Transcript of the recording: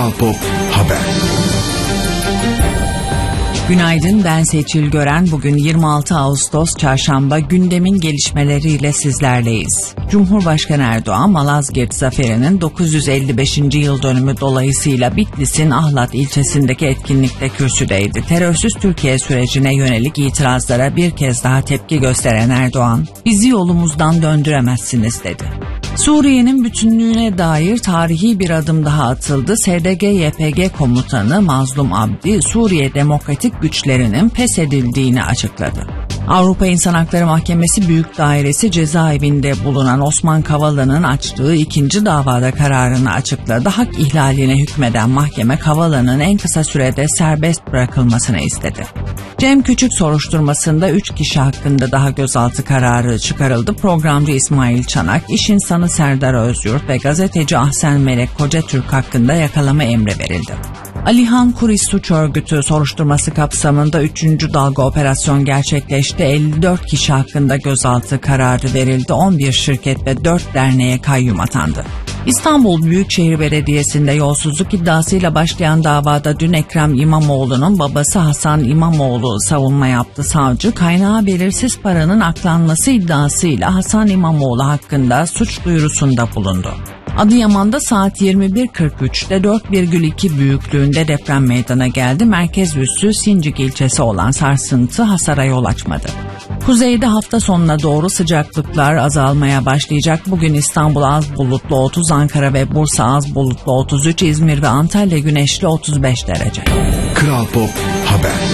Kral Pop Haber. Günaydın, ben Seçil Gören. Bugün 26 Ağustos Çarşamba, gündemin gelişmeleriyle sizlerleyiz. Cumhurbaşkanı Erdoğan, Malazgirt Zaferi'nin 955. yıl dönümü dolayısıyla Bitlis'in Ahlat ilçesindeki etkinlikte kürsüdeydi. Terörsüz Türkiye sürecine yönelik itirazlara bir kez daha tepki gösteren Erdoğan, "Bizi yolumuzdan döndüremezsiniz" dedi. Suriye'nin bütünlüğüne dair tarihi bir adım daha atıldı. SDG-YPG komutanı Mazlum Abdi, Suriye Demokratik Güçlerinin peshedildiğini açıkladı. Avrupa İnsan Hakları Mahkemesi Büyük Dairesi cezaevinde bulunan Osman Kavala'nın açtığı ikinci davada kararını açıkladı. Hak ihlaline hükmeden mahkeme Kavala'nın en kısa sürede serbest bırakılmasını istedi. Cem Küçük soruşturmasında 3 kişi hakkında daha gözaltı kararı çıkarıldı. Programcı İsmail Çanak, iş insanı Serdar Özyurt ve gazeteci Ahsen Melek Kocatürk hakkında yakalama emri verildi. Alihan Kuris Suç Örgütü soruşturması kapsamında 3. dalga operasyon gerçekleşti. 54 kişi hakkında gözaltı kararı verildi. 11 şirket ve 4 derneğe kayyum atandı. İstanbul Büyükşehir Belediyesi'nde yolsuzluk iddiasıyla başlayan davada dün Ekrem İmamoğlu'nun babası Hasan İmamoğlu savunma yaptı. Savcı, kaynağı belirsiz paranın aklanması iddiasıyla Hasan İmamoğlu hakkında suç duyurusunda bulundu. Adıyaman'da saat 21.43'te 4,2 büyüklüğünde deprem meydana geldi. Merkez üssü Sincik ilçesi olan sarsıntı hasara yol açmadı. Kuzeyde hafta sonuna doğru sıcaklıklar azalmaya başlayacak. Bugün İstanbul az bulutlu 30, Ankara ve Bursa az bulutlu 33, İzmir ve Antalya güneşli 35 derece. Kral Pop Haber.